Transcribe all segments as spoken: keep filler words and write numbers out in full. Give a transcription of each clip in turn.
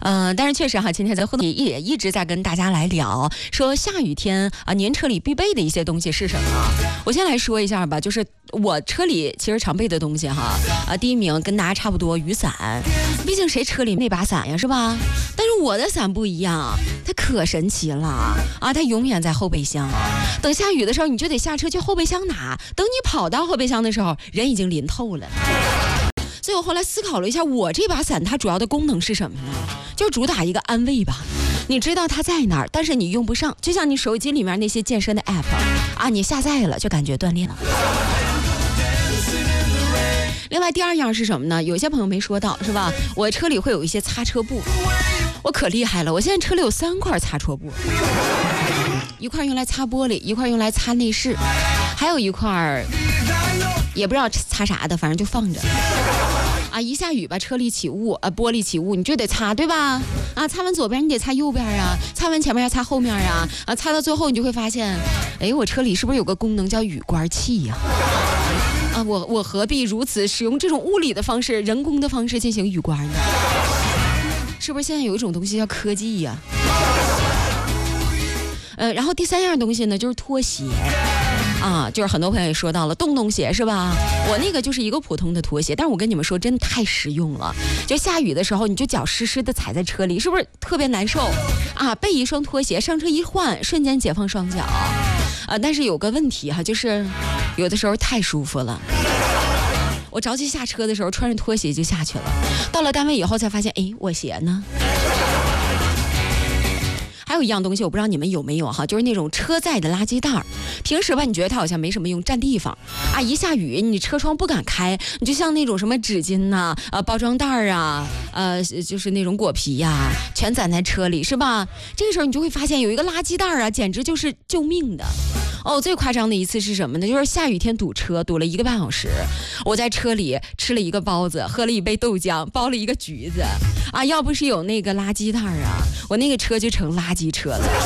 呃，但是确实哈，今天在互动也一直在跟大家来聊，说下雨天啊，您车里必备的一些东西是什么？我先来说一下吧，就是我车里其实常备的东西哈，啊，第一名跟大家差不多，雨伞，毕竟谁车里那把伞呀，是吧？但是我的伞不一样，它可神奇了啊，它永远在后备箱，等下雨的时候你就得下车去后备箱拿，等你跑到后备箱的时候，人已经淋透了。所以我后来思考了一下，我这把伞它主要的功能是什么呢？就主打一个安慰吧。你知道它在哪儿，但是你用不上，就像你手机里面那些健身的 app 啊，你下载了就感觉锻炼了。另外第二样是什么呢？有些朋友没说到，是吧？我车里会有一些擦车布，我可厉害了，我现在车里有三块擦车布，一块用来擦玻璃，一块用来擦内饰，还有一块也不知道擦啥的，反正就放着。啊，一下雨吧，车里起雾，啊，玻璃起雾，你就得擦，对吧？啊，擦完左边你得擦右边啊，擦完前面要擦后面啊，啊，擦到最后你就会发现，哎，我车里是不是有个功能叫雨刮器呀？啊，我我何必如此使用这种物理的方式、人工的方式进行雨刮呢？是不是现在有一种东西叫科技呀？呃，然后第三样东西呢，就是拖鞋。啊，就是很多朋友也说到了洞洞鞋是吧？我那个就是一个普通的拖鞋，但是我跟你们说，真的太实用了。就下雨的时候，你就脚湿湿的踩在车里，是不是特别难受啊？备一双拖鞋，上车一换，瞬间解放双脚。啊，但是有个问题哈，就是有的时候太舒服了。我着急下车的时候，穿着拖鞋就下去了。到了单位以后才发现，哎，我鞋呢？还有一样东西，我不知道你们有没有哈，就是那种车载的垃圾袋儿。平时吧，你觉得它好像没什么用，占地方啊。一下雨，你车窗不敢开，你就像那种什么纸巾呐、啊、呃包装袋儿啊，呃，就是那种果皮呀、啊，全攒在车里，是吧？这个时候你就会发现有一个垃圾袋儿啊，简直就是救命的。哦，最夸张的一次是什么呢？就是下雨天堵车，堵了一个半小时，我在车里吃了一个包子，喝了一杯豆浆，包了一个橘子，啊，要不是有那个垃圾袋啊，我那个车就成垃圾车了。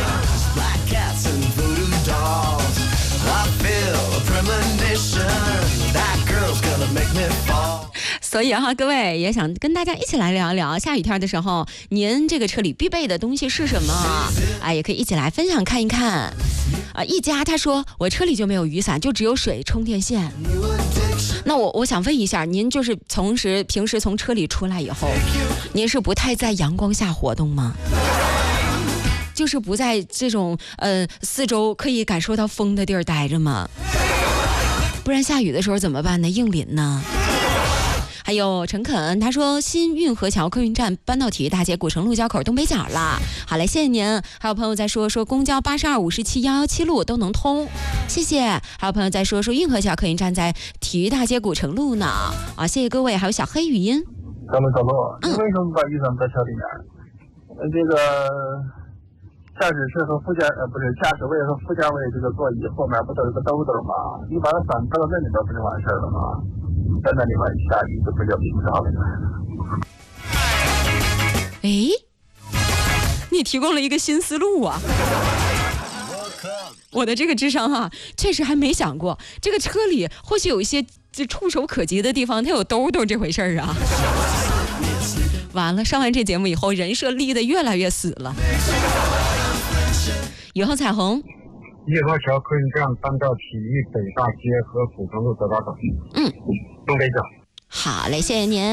所以哈，各位也想跟大家一起来聊一聊，下雨天的时候，您这个车里必备的东西是什么？啊，也可以一起来分享看一看。啊，一家他说我车里就没有雨伞，就只有水充电线。那我我想问一下，您就是从时平时从车里出来以后，您是不太在阳光下活动吗？就是不在这种呃四周可以感受到风的地儿待着吗？不然下雨的时候怎么办呢？硬淋呢？还有陈肯他说新运河桥客运站搬到体育大街古城路交口东北角了。好嘞，谢谢您。还有朋友在说说公交八十二五十七幺幺七路都能通，谢谢。还有朋友在说说运河桥客运站在体育大街古城路呢，啊，谢谢各位。还有小黑语音， 咱们小罗，你为什么把雨伞在车里面？呃，这个驾驶室和副驾呃不是驾驶位和副驾位这个座椅后面不都有个兜兜吗？你把伞搁到那里边不就完事了吗？在那里面下雨就不叫淋着了。 哎，你提供了一个新思路啊！我的这个智商哈、啊，确实还没想过这个车里或许有一些这触手可及的地方，它有兜兜这回事儿啊。完了，上完这节目以后，人设立得越来越死了。雨后彩虹。 运河桥客运站搬到体育北大街和古城路交口。 嗯， 东北角。 好嘞，谢谢您。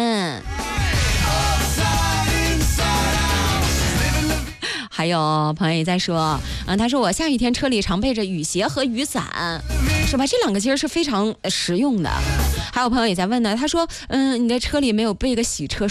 还有朋友也在说，嗯，他说我下雨天车里常备着雨鞋和雨伞，是吧？这两个其实是非常实用的。还有朋友也在问呢，他说，嗯，你的车里没有备个洗车